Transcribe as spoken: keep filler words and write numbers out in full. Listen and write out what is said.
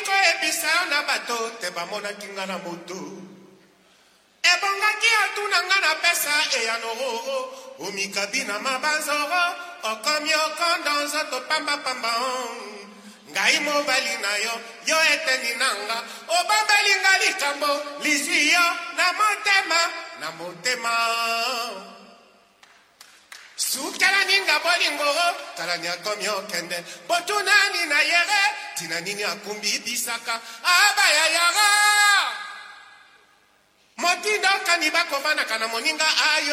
ko ebisa na bato te bamona kinga na moto. Ebongaki atuna nga na pesa eyanoro. Omikabina mabanzoro. Okomi okondonzo to pamba pamba. Ngai mobali na yo, yo eteni nanga. Obambeli nga likambo, lizwi yo na motema, na motema. Sukala ninga bolingo, tala nyakomi okende. Botu nani na yere, tina nini akumbi bisaka. Abaya yara. Motindo kanibako vana kana moninga ayo.